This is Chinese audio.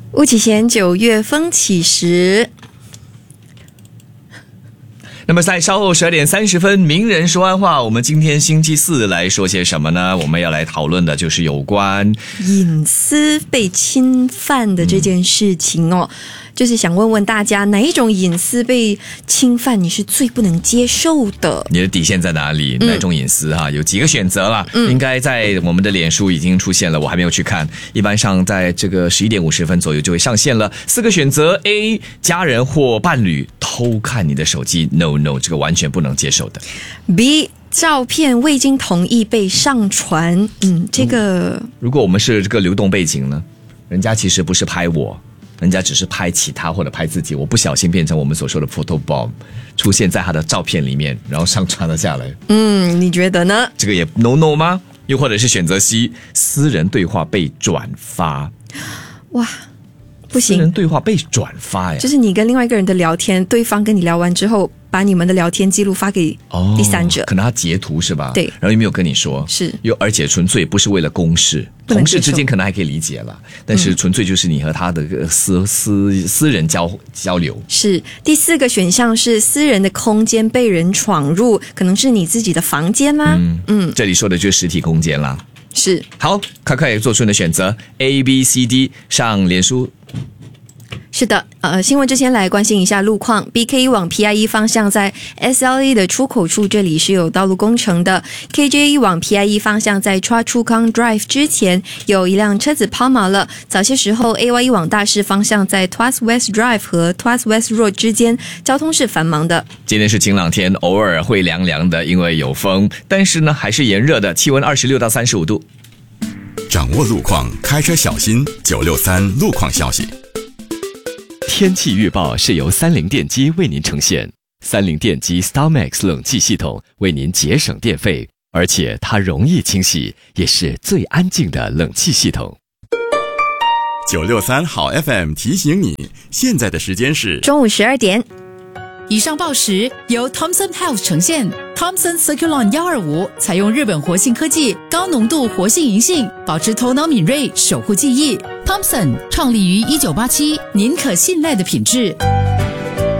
巫启贤9月风起时。 那么在稍后12点30分，名人说完话，我们今天星期四来说些什么呢？我们要来讨论的就是有关隐私被侵犯的这件事情哦。就是想问问大家，哪一种隐私被侵犯你是最不能接受的？ 你的底线在哪里？哪种隐私有几个选择啦，应该在我们的脸书已经出现了，我还没有去看。一般上在这个11点50分左右就会上线了。4个选择 ：A. 家人或伴侣偷看你的手机 ，No， 这个完全不能接受的。 B. 照片未经同意被上传，这个如果我们是这个流动背景呢？人家其实不是拍我。人家只是拍其他或者拍自己，我不小心变成我们所说的 photo bomb 出现在他的照片里面，然后上传了下来。 你觉得呢？ 这个也 no 吗？又或者是选择 C， 私人对话被转发。 哇，不行， 私人对话被转发呀， 就是你跟另外一个人的聊天，对方跟你聊完之后，把你们的聊天记录发给第三者， 可能他截图是吧？ 对， 然后又没有跟你说， 是， 而且纯粹不是为了公事，同事之间可能还可以理解了，但是纯粹就是你和他的私人交流。 是。第4个选项是私人的空间被人闯入，可能是你自己的房间吗？ 这里说的就是实体空间啦。 是。 好，快做出你的选择 A、B、C、D， 上脸书。 是的，新闻之前来关心一下路况。BKE 往 PIE 方向在 SLE 的出口处，这里是有道路工程的。KJE 往 PIE 方向在 Chua Chu Kang Drive 之前有一辆车子抛锚了。早些时候 AYE 往大势方向在 Tuas West Drive 和 Tuas West Road 之间交通是繁忙的。 今天是晴朗天，偶尔会凉凉的，因为有风，但是呢还是炎热的，气温26到35度。 掌握路况，开车小心。963路况消息。 天气预报是由30电机为您呈现。30电机 StarMax 冷气系统为您节省电费，而且它容易清洗，也是最安静的冷气系统。 963好 FM 提醒你，现在的时间是中午12点。 以上报时由 Thomson Health 呈现。Thomson Circulon 125采用日本活性科技，高浓度活性银杏，保持头脑敏锐，守护记忆。Thomson 创立于1987，您可信赖的品质。